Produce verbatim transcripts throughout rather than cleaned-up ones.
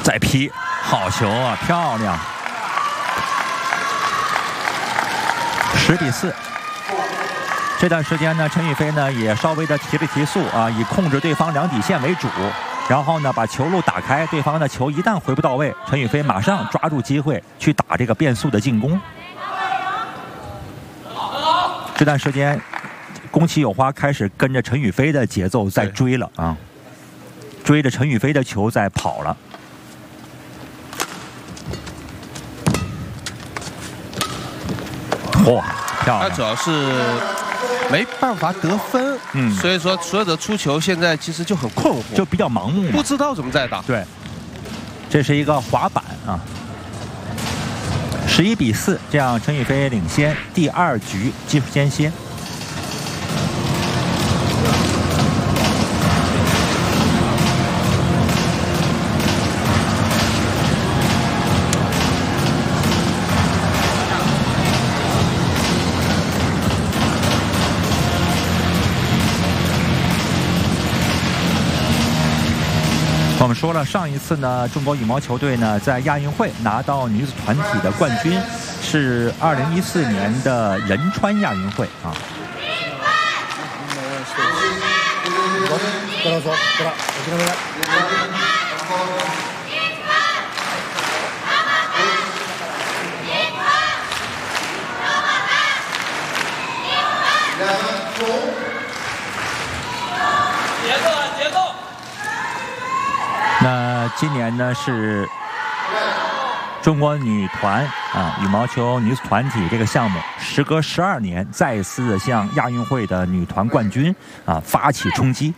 再劈，好球啊，漂亮！十比四。这段时间呢，陈雨菲呢也稍微的提了提速啊，以控制对方两底线为主。然后呢，把球路打开，对方的球一旦回不到位，陈雨菲马上抓住机会去打这个变速的进攻。这段时间，宫崎友花开始跟着陈雨菲的节奏在追了啊，追着陈雨菲的球在跑了。哇，漂亮！ 他主要是没办法得分，嗯，所以说所有的出球现在其实就很困惑， 就比较盲目， 不知道怎么在打。 对，这是一个滑板啊，十一比四，这样陈雨菲领先第二局技术间歇。我们说了，上一次呢，中国羽毛球队呢在亚运会拿到女子团体的冠军，是二零一四年的仁川亚运会啊。那今年呢是中国女团啊羽毛球女子团体这个项目，时隔十二年再次向亚运会的女团冠军啊发起冲击。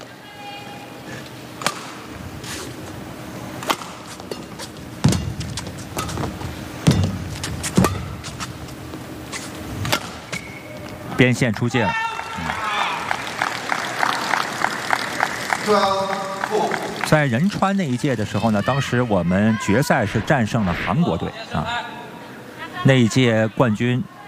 边线出界了。在仁川那一届的时候呢，当时我们决赛是战胜了韩国队啊，那一届冠军